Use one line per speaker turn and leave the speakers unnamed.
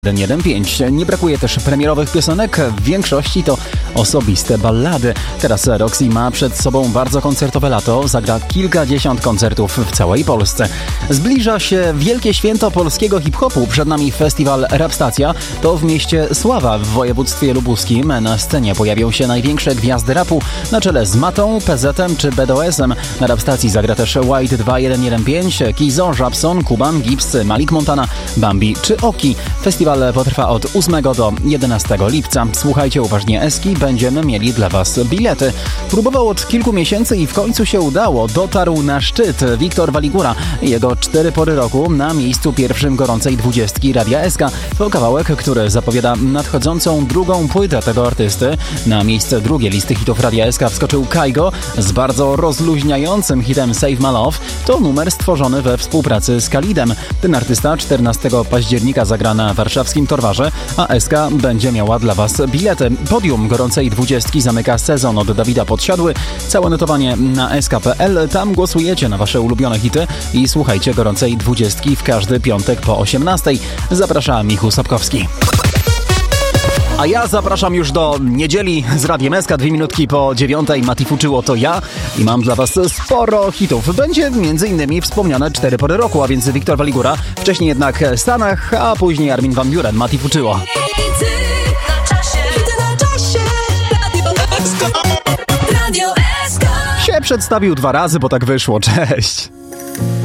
115. Nie brakuje też premierowych piosenek, w większości to osobiste ballady. Teraz Roxy ma przed sobą bardzo koncertowe lato, zagra kilkadziesiąt koncertów w całej Polsce. Zbliża się wielkie święto polskiego hip-hopu, przed nami festiwal Rapstacja, to w mieście Sława w województwie lubuskim. Na scenie pojawią się największe gwiazdy rapu, na czele z Matą, PZ-em czy BDOS-em. Na Rapstacji zagra też White 2115, Kizo, Żabson, Kuban, Gibbs, Malik Montana, Bambi czy Oki. Festiwal potrwa od 8 do 11 lipca. Słuchajcie uważnie Eski, będziemy mieli dla Was bilety. Próbował od kilku miesięcy i w końcu się udało. Dotarł na szczyt Wiktor Waligura. Jego 4 pory roku na miejscu pierwszym gorącej 20 Radia SK. To kawałek, który zapowiada nadchodzącą drugą płytę tego artysty. Na miejsce drugie listy hitów Radia SK wskoczył Kaigo z bardzo rozluźniającym hitem Save My Love. To numer stworzony we współpracy z Khalidem. Ten artysta 14 października zagra na warszawskim Torwarze, a SK będzie miała dla Was bilety. Podium gorącej 20 zamyka sezon od Dawida Podsiadły. Całe notowanie na sk.pl. Tam głosujecie na Wasze ulubione hity i słuchajcie gorącej 20 w każdy piątek po 18. Zaprasza Michał Sapkowski. A ja zapraszam już do niedzieli z Radiem SK, 2 minutki po 9. Mati Fuczyło to ja i mam dla Was sporo hitów. Będzie m.in. wspomniane 4 pory roku, a więc Wiktor Waligura, wcześniej jednak Stanach, a później Armin van Buuren, Mati Fuczyło. Się przedstawił 2 razy, bo tak wyszło. Cześć!